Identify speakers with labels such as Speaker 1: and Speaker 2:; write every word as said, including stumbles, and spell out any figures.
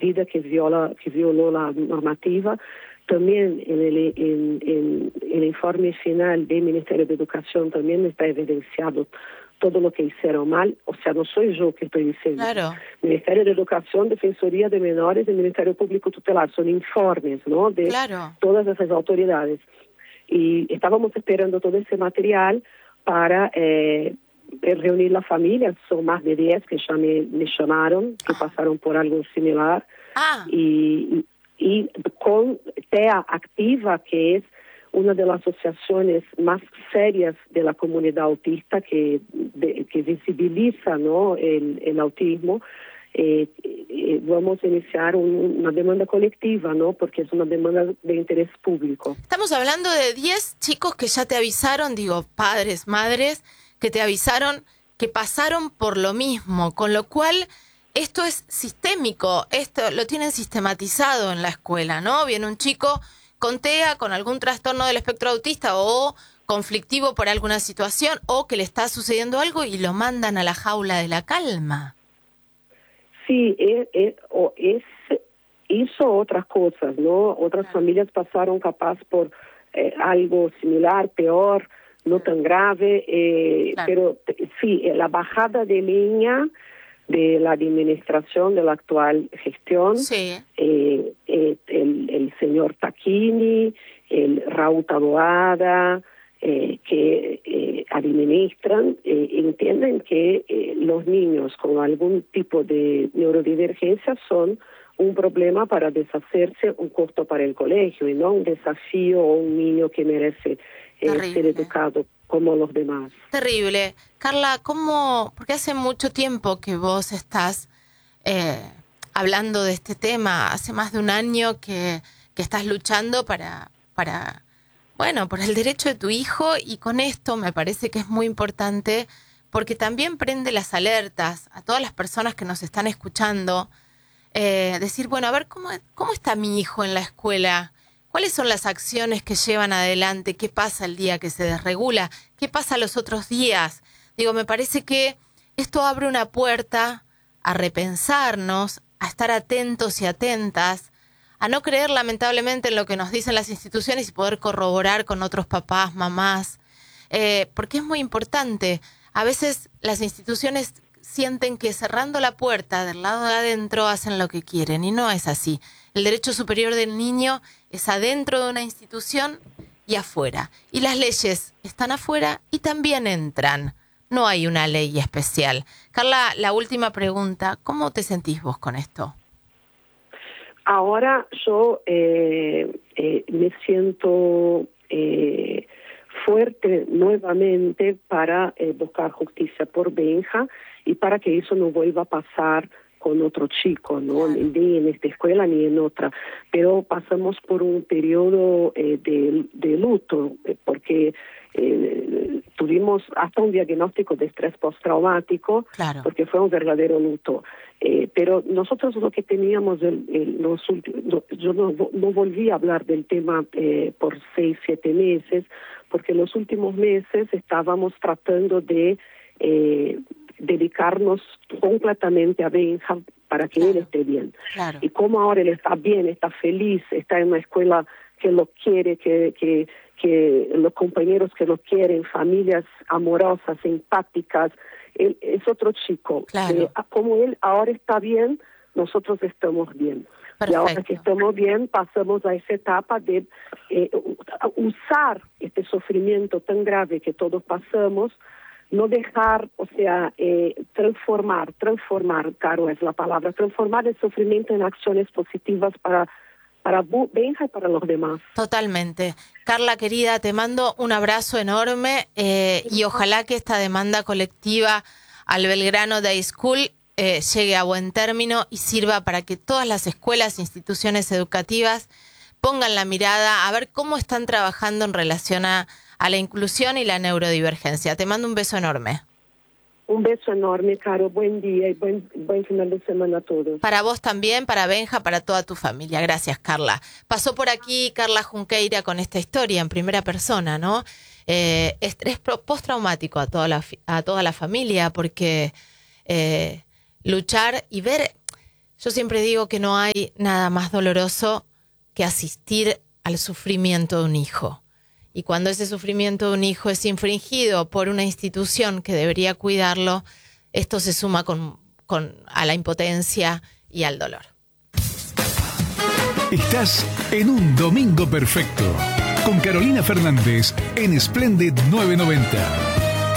Speaker 1: medida que viola, que violó la normativa. También en el, en, en el informe final del Ministerio de Educación también está evidenciado todo lo que hicieron mal. O sea, no soy yo que estoy diciendo.
Speaker 2: Claro.
Speaker 1: Ministerio de Educación, Defensoría de Menores y Ministerio Público Tutelar. Son informes, ¿no?, de
Speaker 2: Claro.
Speaker 1: todas esas autoridades. Y estábamos esperando todo ese material para eh, reunir la familia. Son más de diez que ya me, me llamaron, que
Speaker 2: Ah.
Speaker 1: pasaron por algo similar.
Speaker 2: Ah.
Speaker 1: Y, y con T E A Activa, que es una de las asociaciones más serias de la comunidad autista, que, de, que visibiliza, ¿no?, el, el autismo, eh, eh, vamos a iniciar un, una demanda colectiva, ¿no?, porque es una demanda de interés público.
Speaker 2: Estamos hablando de diez chicos que ya te avisaron, digo, padres, madres, que te avisaron que pasaron por lo mismo, con lo cual esto es sistémico, esto lo tienen sistematizado en la escuela, ¿no? Viene un chico con T E A, con algún trastorno del espectro autista o conflictivo por alguna situación o que le está sucediendo algo y lo mandan a la jaula de la calma.
Speaker 1: Sí, es, es, es, hizo otras cosas, ¿no? Otras
Speaker 2: Claro.
Speaker 1: familias pasaron capaz por eh, algo similar, peor, no tan grave, eh,
Speaker 2: Claro.
Speaker 1: pero t- sí, la bajada de línea de la administración de la actual gestión,
Speaker 2: Sí.
Speaker 1: eh, eh, el, el señor Tacchini, el Raúl Taboada, eh, que eh, administran, eh, entienden que eh, los niños con algún tipo de neurodivergencia son un problema para deshacerse, un costo para el colegio y no un desafío o un niño que merece eh, ser educado como los demás.
Speaker 2: Terrible. Carla, ¿cómo? Porque hace mucho tiempo que vos estás eh, hablando de este tema, hace más de un año que, que estás luchando para, para, bueno, por el derecho de tu hijo, y con esto me parece que es muy importante porque también prende las alertas a todas las personas que nos están escuchando, eh, decir, bueno, a ver, ¿cómo, cómo está mi hijo en la escuela? ¿Cuáles son las acciones que llevan adelante? ¿Qué pasa el día que se desregula? ¿Qué pasa los otros días? Digo, me parece que esto abre una puerta a repensarnos, a estar atentos y atentas, a no creer lamentablemente en lo que nos dicen las instituciones y poder corroborar con otros papás, mamás, eh, porque es muy importante. A veces las instituciones sienten que cerrando la puerta del lado de adentro hacen lo que quieren, y no es así. El derecho superior del niño es adentro de una institución y afuera. Y las leyes están afuera y también entran. No hay una ley especial. Carla, la última pregunta. ¿Cómo te sentís vos con esto?
Speaker 1: Ahora yo eh, eh, me siento eh, fuerte nuevamente para eh, buscar justicia por Benja y para que eso no vuelva a pasar con otro chico, ¿no?
Speaker 2: Claro.
Speaker 1: Ni en esta escuela ni en otra. Pero pasamos por un periodo eh, de, de luto, eh, porque eh, tuvimos hasta un diagnóstico de estrés postraumático,
Speaker 2: Claro.
Speaker 1: porque fue un verdadero luto. Eh, pero nosotros lo que teníamos, el, el, los últimos, no, yo no, no volví a hablar del tema eh, por seis, siete meses, porque los últimos meses estábamos tratando de eh, dedicarnos completamente a Benja para que
Speaker 2: Claro.
Speaker 1: él esté bien.
Speaker 2: Claro.
Speaker 1: Y como ahora él está bien, está feliz, está en una escuela que lo quiere, que, que, que los compañeros que lo quieren, familias amorosas, empáticas, él es otro chico.
Speaker 2: Claro.
Speaker 1: Eh, como él ahora está bien, nosotros estamos bien.
Speaker 2: Perfecto.
Speaker 1: Y ahora que estamos bien, pasamos a esa etapa de eh, usar este sufrimiento tan grave que todos pasamos, no dejar, o sea, eh, transformar, transformar, Caro, es la palabra, transformar el sufrimiento en acciones positivas para, para Benja y para los demás.
Speaker 2: Totalmente. Carla, querida, te mando un abrazo enorme eh, y ojalá que esta demanda colectiva al Belgrano Day School eh, llegue a buen término y sirva para que todas las escuelas e instituciones educativas pongan la mirada a ver cómo están trabajando en relación a, a la inclusión y la neurodivergencia. Te mando un beso enorme.
Speaker 1: Un beso enorme, Caro. Buen día y buen, buen final de semana a todos.
Speaker 2: Para vos también, para Benja, para toda tu familia. Gracias, Carla. Pasó por aquí Carla Junqueira con esta historia en primera persona, ¿no? Eh, estrés postraumático a toda la, a toda la familia, porque eh, luchar y ver... Yo siempre digo que no hay nada más doloroso que asistir al sufrimiento de un hijo. Y cuando ese sufrimiento de un hijo es infringido por una institución que debería cuidarlo, esto se suma con, con, a la impotencia y al dolor.
Speaker 3: Estás en un domingo perfecto con Carolina Fernández en Splendid novecientos noventa.